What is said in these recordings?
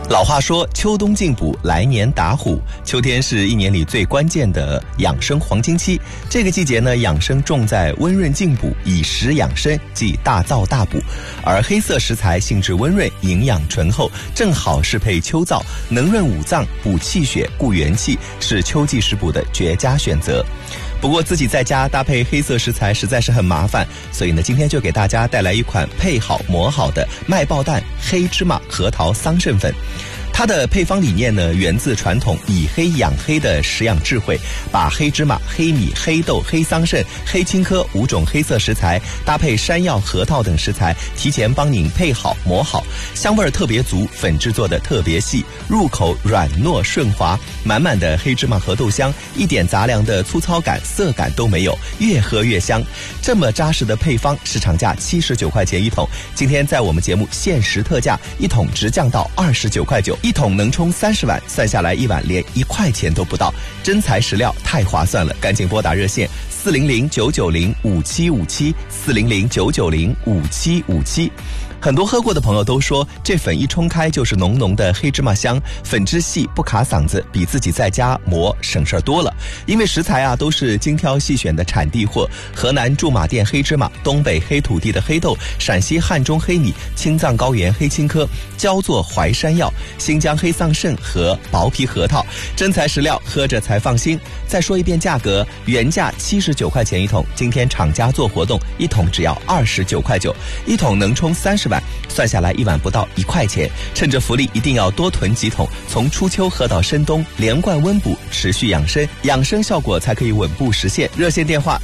老话说秋冬进补，来年打虎。秋天是一年里最关键的养生黄金期，这个季节呢，养生重在温润进补，以食养生，即大燥大补。而黑色食材性质温润，营养醇厚，正好适配秋燥，能润五脏，补气血，固元气，是秋季食补的绝佳选择。不过自己在家搭配黑色食材实在是很麻烦，所以呢，今天就给大家带来一款配好磨好的麦爆蛋黑芝麻核桃桑葚粉。它的配方理念呢，源自传统以黑养黑的食养智慧，把黑芝麻、黑米、黑豆、黑桑葚、黑青稞5种黑色食材搭配山药、核桃等食材，提前帮您配好磨好，香味特别足，粉制作的特别细，入口软糯顺滑，满满的黑芝麻和豆香，一点杂粮的粗糙感、涩感都没有，越喝越香。这么扎实的配方，市场价79块钱一桶，今天在我们节目限时特价，一桶直降到29块9。一桶能冲30碗，算下来一碗连1块钱都不到，真材实料，太划算了！赶紧拨打热线400-990-5757，400-990-5757。很多喝过的朋友都说，这粉一冲开就是浓浓的黑芝麻香，粉质细不卡嗓子，比自己在家磨省事多了。因为食材啊都是精挑细选的产地货，河南驻马店黑芝麻、东北黑土地的黑豆、陕西汉中黑米、青藏高原黑青稞、焦作淮山药、新疆黑桑葚和薄皮核桃，真材实料，喝着才放心。再说一遍价格，原价79块钱一桶，今天厂家做活动，一桶只要29块9，一桶能冲30碗，算下来一碗不到1块钱。趁着福利，一定要多囤几桶，从初秋喝到深冬，连贯温补，持续养生，养生效果才可以稳步实现。热线电话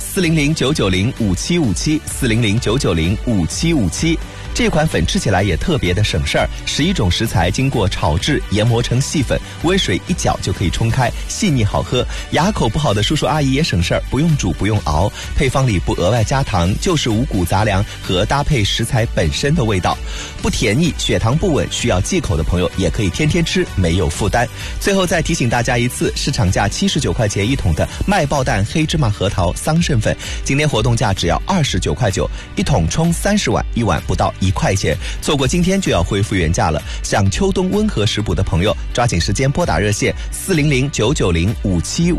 400-990-5757，400-990-5757。这款粉吃起来也特别的省事儿，11种食材经过炒制研磨成细粉，温水一搅就可以冲开，细腻好喝。牙口不好的叔叔阿姨也省事儿，不用煮不用熬，配方里不额外加糖，就是五谷杂粮和搭配食材本身的味道，不甜腻，血糖不稳需要忌口的朋友也可以天天吃，没有负担。最后再提醒大家一次，市场价79块钱一桶的麦爆蛋黑芝麻核桃桑葚粉，今天活动价只要29块9，一桶冲30碗，一碗不到1块钱，错过今天就要恢复原价了。想秋冬温和食补的朋友，抓紧时间拨打热线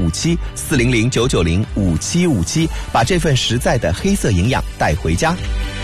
400-990-5757，400-990-5757，把这份实在的黑色营养带回家。